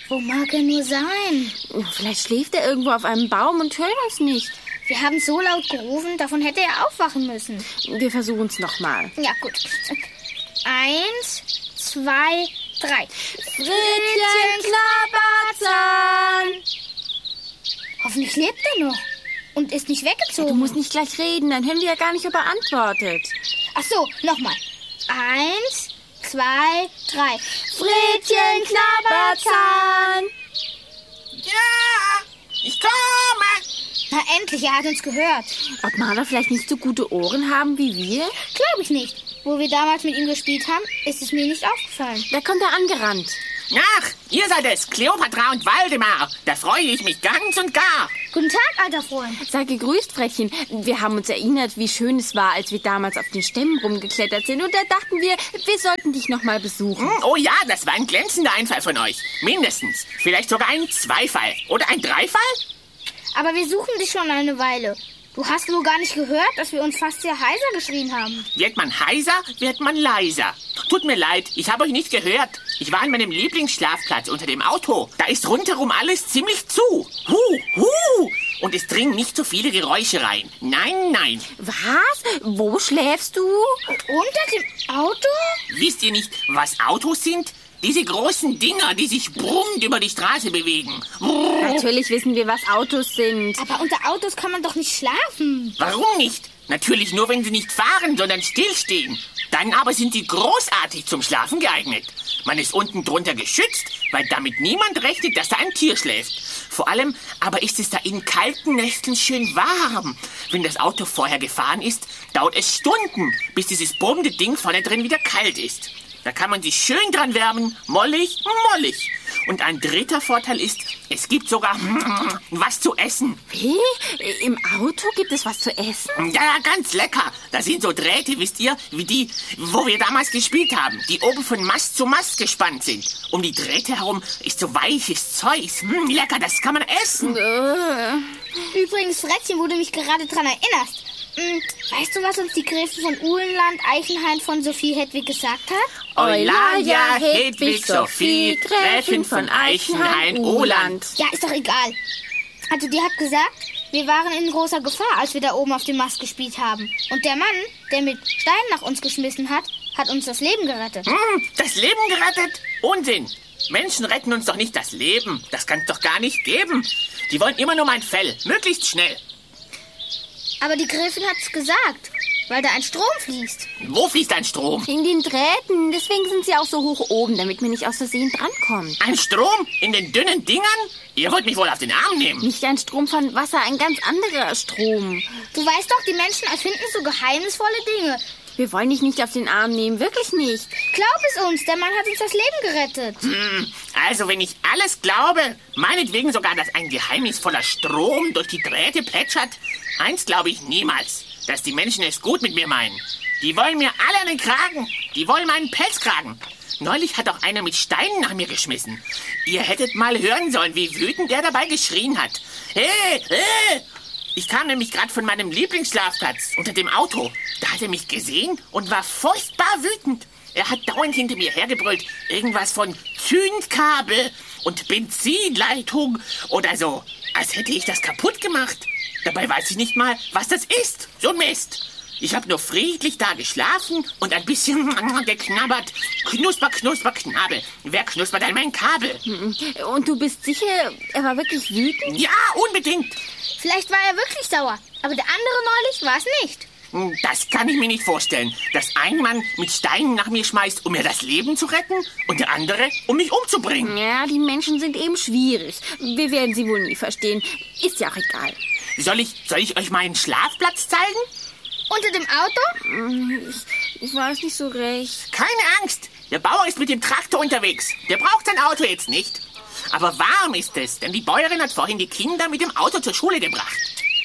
Wo mag er nur sein? Vielleicht schläft er irgendwo auf einem Baum und hört uns nicht. Wir haben so laut gerufen, davon hätte er aufwachen müssen. Wir versuchen es nochmal. Ja, gut. 1, 2, 3. Frittchen Knabberzahn! Hoffentlich lebt er noch und ist nicht weggezogen. Du musst nicht gleich reden, dann hören wir ja gar nicht, ob er antwortet. Ach so, nochmal. 1, 2, 3. Frittchen Knabberzahn! Ja, ich komme. Na endlich, er hat uns gehört. Ob Marder vielleicht nicht so gute Ohren haben wie wir? Glaube ich nicht. Wo wir damals mit ihm gespielt haben, ist es mir nicht aufgefallen. Da kommt er angerannt. Ach, ihr seid es, Kleopatra und Waldemar. Da freue ich mich ganz und gar. Guten Tag, alter Freund. Sei gegrüßt, Frettchen. Wir haben uns erinnert, wie schön es war, als wir damals auf den Stämmen rumgeklettert sind. Und da dachten wir sollten dich noch mal besuchen. Oh ja, das war ein glänzender Einfall von euch. Mindestens. Vielleicht sogar ein Zweifall. Oder ein Dreifall? Aber wir suchen dich schon eine Weile. Du hast nur gar nicht gehört, dass wir uns fast sehr heiser geschrien haben. Wird man heiser, wird man leiser. Tut mir leid, ich habe euch nicht gehört. Ich war an meinem Lieblingsschlafplatz unter dem Auto. Da ist rundherum alles ziemlich zu. Und es dringen nicht so viele Geräusche rein. Nein, nein. Was? Wo schläfst du? Unter dem Auto? Wisst ihr nicht, was Autos sind? Diese großen Dinger, die sich brummend über die Straße bewegen. Natürlich wissen wir, was Autos sind. Aber unter Autos kann man doch nicht schlafen. Warum nicht? Natürlich nur, wenn sie nicht fahren, sondern stillstehen. Dann aber sind sie großartig zum Schlafen geeignet. Man ist unten drunter geschützt, weil damit niemand rechnet, dass da ein Tier schläft. Vor allem aber ist es da in kalten Nächten schön warm. Wenn das Auto vorher gefahren ist, dauert es Stunden, bis dieses brummende Ding vorne drin wieder kalt ist. Da kann man sich schön dran wärmen, mollig, mollig. Und ein dritter Vorteil ist, es gibt sogar was zu essen. Wie? Im Auto gibt es was zu essen? Ja, ganz lecker. Da sind so Drähte, wisst ihr, wie die, wo wir damals gespielt haben, die oben von Mast zu Mast gespannt sind. Um die Drähte herum ist so weiches Zeugs. Lecker, das kann man essen. Übrigens, Frettchen, wo du mich gerade dran erinnerst. Weißt du, was uns die Gräfin von Uhlenland, Eichenhain von Sophie Hedwig gesagt hat? Eulalia Hedwig Sophie, Gräfin von Eichenhain, Uhland. Ja, ist doch egal. Also die hat gesagt, wir waren in großer Gefahr, als wir da oben auf dem Mast gespielt haben. Und der Mann, der mit Steinen nach uns geschmissen hat, hat uns das Leben gerettet. Das Leben gerettet? Unsinn. Menschen retten uns doch nicht das Leben. Das kann es doch gar nicht geben. Die wollen immer nur mein Fell. Möglichst schnell. Aber die Gräfin hat's gesagt, weil da ein Strom fließt. Wo fließt ein Strom? In den Drähten. Deswegen sind sie auch so hoch oben, damit man nicht aus Versehen drankommt. Ein Strom? In den dünnen Dingern? Ihr wollt mich wohl auf den Arm nehmen. Nicht ein Strom von Wasser, ein ganz anderer Strom. Du weißt doch, die Menschen erfinden so geheimnisvolle Dinge. Wir wollen dich nicht auf den Arm nehmen, wirklich nicht. Glaub es uns, der Mann hat uns das Leben gerettet. Also, wenn ich alles glaube, meinetwegen sogar, dass ein geheimnisvoller Strom durch die Drähte plätschert, eins glaube ich niemals, dass die Menschen es gut mit mir meinen. Die wollen mir alle an den Kragen. Die wollen meinen Pelzkragen. Neulich hat auch einer mit Steinen nach mir geschmissen. Ihr hättet mal hören sollen, wie wütend er dabei geschrien hat. Hey! Ich kam nämlich gerade von meinem Lieblingsschlafplatz unter dem Auto. Da hat er mich gesehen und war furchtbar wütend. Er hat dauernd hinter mir hergebrüllt. Irgendwas von Zündkabel und Benzinleitung oder so. Als hätte ich das kaputt gemacht. Dabei weiß ich nicht mal, was das ist. So ein Mist. Ich habe nur friedlich da geschlafen und ein bisschen geknabbert. Knusper, knusper, Knabel. Wer knuspert an mein Kabel? Und du bist sicher, er war wirklich wütend? Ja, unbedingt. Vielleicht war er wirklich sauer, aber der andere neulich war es nicht. Das kann ich mir nicht vorstellen, dass ein Mann mit Steinen nach mir schmeißt, um mir das Leben zu retten und der andere, um mich umzubringen. Ja, die Menschen sind eben schwierig. Wir werden sie wohl nie verstehen. Ist ja auch egal. Soll ich euch meinen Schlafplatz zeigen? Unter dem Auto? Ich weiß nicht so recht. Keine Angst, der Bauer ist mit dem Traktor unterwegs. Der braucht sein Auto jetzt nicht. Aber warm ist es, denn die Bäuerin hat vorhin die Kinder mit dem Auto zur Schule gebracht.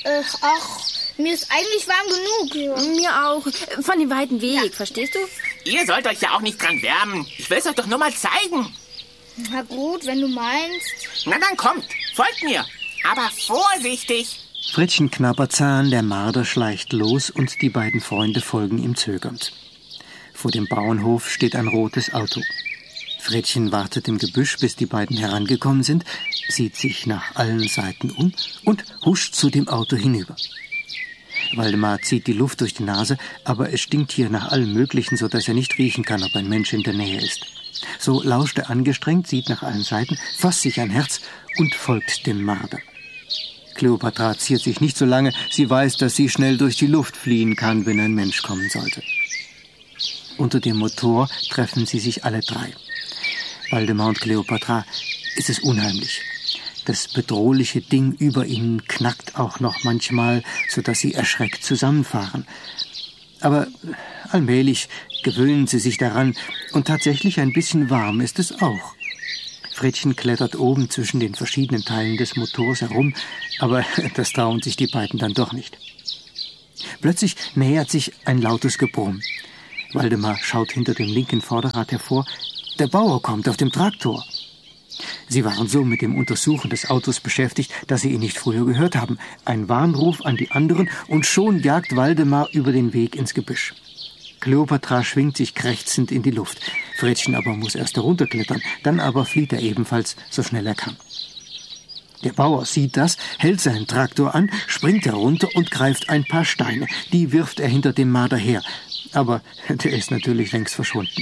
Ach, mir ist eigentlich warm genug. Mir auch. Von dem weiten Weg, verstehst du? Ihr sollt euch ja auch nicht dran wärmen. Ich will es euch doch nur mal zeigen. Na gut, wenn du meinst. Na dann kommt, folgt mir. Aber vorsichtig. Frittchen Knabberzahn, der Marder, schleicht los und die beiden Freunde folgen ihm zögernd. Vor dem Bauernhof steht ein rotes Auto. Frettchen wartet im Gebüsch, bis die beiden herangekommen sind, sieht sich nach allen Seiten um und huscht zu dem Auto hinüber. Waldemar zieht die Luft durch die Nase, aber es stinkt hier nach allem Möglichen, sodass er nicht riechen kann, ob ein Mensch in der Nähe ist. So lauscht er angestrengt, sieht nach allen Seiten, fasst sich ein Herz und folgt dem Marder. Kleopatra ziert sich nicht so lange, sie weiß, dass sie schnell durch die Luft fliehen kann, wenn ein Mensch kommen sollte. Unter dem Motor treffen sie sich alle drei. Waldemar und Kleopatra ist es unheimlich. Das bedrohliche Ding über ihnen knackt auch noch manchmal, sodass sie erschreckt zusammenfahren. Aber allmählich gewöhnen sie sich daran und tatsächlich ein bisschen warm ist es auch. Frettchen klettert oben zwischen den verschiedenen Teilen des Motors herum, aber das trauen sich die beiden dann doch nicht. Plötzlich nähert sich ein lautes Gebrumm. Waldemar schaut hinter dem linken Vorderrad hervor. Der Bauer kommt auf dem Traktor. Sie waren so mit dem Untersuchen des Autos beschäftigt, dass sie ihn nicht früher gehört haben. Ein Warnruf an die anderen und schon jagt Waldemar über den Weg ins Gebüsch. Kleopatra schwingt sich krächzend in die Luft. Frettchen aber muss erst herunterklettern, dann aber flieht er ebenfalls, so schnell er kann. Der Bauer sieht das, hält seinen Traktor an, springt herunter und greift ein paar Steine. Die wirft er hinter dem Marder her. Aber der ist natürlich längst verschwunden.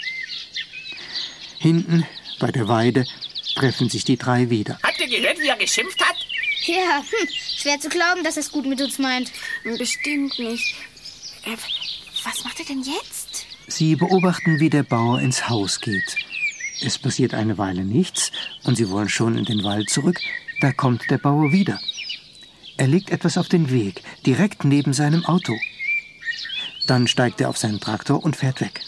Hinten, bei der Weide, treffen sich die drei wieder. Habt ihr gehört, wie er geschimpft hat? Ja, schwer zu glauben, dass er es gut mit uns meint. Bestimmt nicht. Was macht er denn jetzt? Sie beobachten, wie der Bauer ins Haus geht. Es passiert eine Weile nichts und sie wollen schon in den Wald zurück. Da kommt der Bauer wieder. Er legt etwas auf den Weg, direkt neben seinem Auto. Dann steigt er auf seinen Traktor und fährt weg.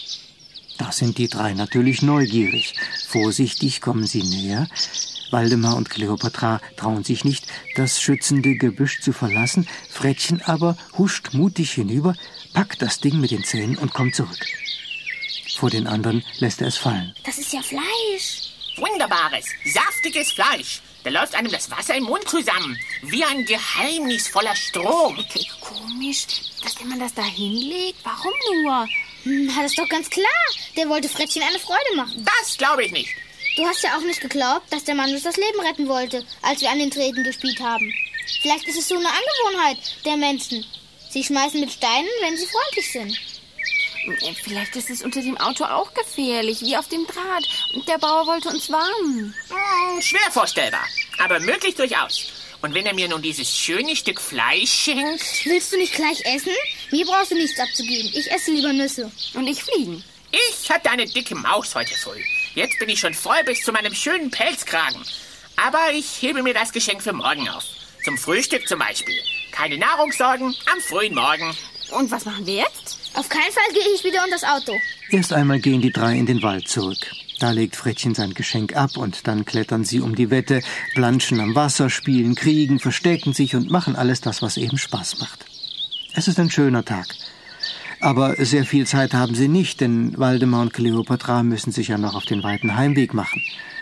Da sind die drei natürlich neugierig. Vorsichtig kommen sie näher. Waldemar und Kleopatra trauen sich nicht, das schützende Gebüsch zu verlassen. Frettchen aber huscht mutig hinüber, packt das Ding mit den Zähnen und kommt zurück. Vor den anderen lässt er es fallen. Das ist ja Fleisch. Wunderbares, saftiges Fleisch. Da läuft einem das Wasser im Mund zusammen. Wie ein geheimnisvoller Strom. Okay, komisch, dass der Mann das da hinlegt. Warum nur? Das ist doch ganz klar. Der wollte Frettchen eine Freude machen. Das glaube ich nicht. Du hast ja auch nicht geglaubt, dass der Mann uns das Leben retten wollte, als wir an den Treten gespielt haben. Vielleicht ist es so eine Angewohnheit der Menschen. Sie schmeißen mit Steinen, wenn sie freundlich sind. Vielleicht ist es unter dem Auto auch gefährlich, wie auf dem Draht. Der Bauer wollte uns warnen. Schwer vorstellbar, aber möglich durchaus. Und wenn er mir nun dieses schöne Stück Fleisch schenkt... Willst du nicht gleich essen? Mir brauchst du nichts abzugeben. Ich esse lieber Nüsse. Und ich fliegen. Ich hatte eine dicke Maus heute früh. Jetzt bin ich schon voll bis zu meinem schönen Pelzkragen. Aber ich hebe mir das Geschenk für morgen auf. Zum Frühstück zum Beispiel. Keine Nahrungssorgen am frühen Morgen. Und was machen wir jetzt? Auf keinen Fall gehe ich wieder unter das Auto. Erst einmal gehen die drei in den Wald zurück. Da legt Frettchen sein Geschenk ab und dann klettern sie um die Wette, planschen am Wasser, spielen, kriegen, verstecken sich und machen alles das, was eben Spaß macht. Es ist ein schöner Tag. Aber sehr viel Zeit haben sie nicht, denn Waldemar und Kleopatra müssen sich ja noch auf den weiten Heimweg machen.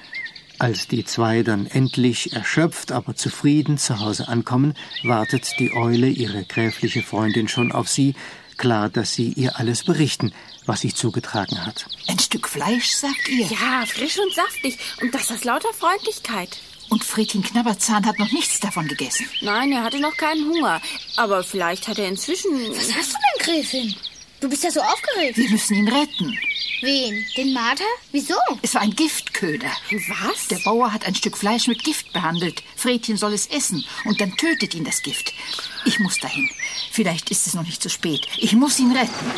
Als die zwei dann endlich erschöpft, aber zufrieden zu Hause ankommen, wartet die Eule, ihre gräfliche Freundin, schon auf sie. Klar, dass sie ihr alles berichten, was sich zugetragen hat. Ein Stück Fleisch, sagt ihr? Ja, frisch und saftig. Und das aus lauter Freundlichkeit. Und Frettchen Knabberzahn hat noch nichts davon gegessen. Nein, er hatte noch keinen Hunger. Aber vielleicht hat er inzwischen... Was hast du denn, Gräfin? Du bist ja so aufgeregt. Wir müssen ihn retten. Wen? Den Marder? Wieso? Es war ein Giftköder. Was? Der Bauer hat ein Stück Fleisch mit Gift behandelt. Frettchen soll es essen und dann tötet ihn das Gift. Ich muss dahin. Vielleicht ist es noch nicht zu spät. Ich muss ihn retten.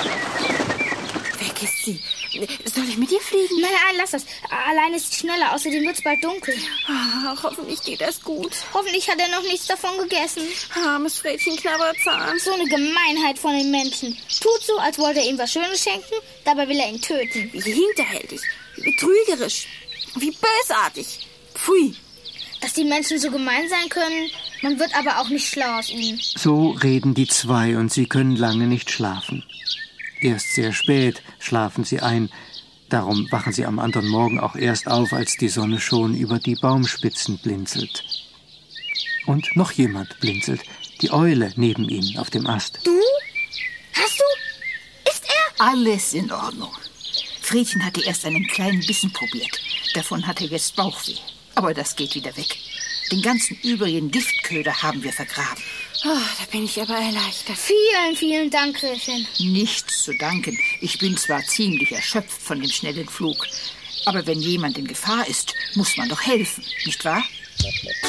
Weg ist sie. Soll ich mit ihr fliegen? Nein, lass das. Allein ist es schneller. Außerdem wird es bald dunkel. Ach, hoffentlich geht das gut. Hoffentlich hat er noch nichts davon gegessen. Armes Frettchen Knabberzahn. So eine Gemeinheit von den Menschen. Tut so, als wollte er ihm was Schönes schenken, dabei will er ihn töten. Wie hinterhältig, wie betrügerisch, wie bösartig. Pfui. Dass die Menschen so gemein sein können, man wird aber auch nicht schlau aus ihnen. So reden die zwei und sie können lange nicht schlafen. Erst sehr spät schlafen sie ein. Darum wachen sie am anderen Morgen auch erst auf, als die Sonne schon über die Baumspitzen blinzelt. Und noch jemand blinzelt. Die Eule neben ihnen auf dem Ast. Du? Hast du? Ist er? Alles in Ordnung. Fredchen hatte erst einen kleinen Bissen probiert. Davon hat er jetzt Bauchweh. Aber das geht wieder weg. Den ganzen übrigen Giftköder haben wir vergraben. Oh, da bin ich aber erleichtert. Vielen, vielen Dank, Gräfin. Nichts zu danken. Ich bin zwar ziemlich erschöpft von dem schnellen Flug, aber wenn jemand in Gefahr ist, muss man doch helfen, nicht wahr?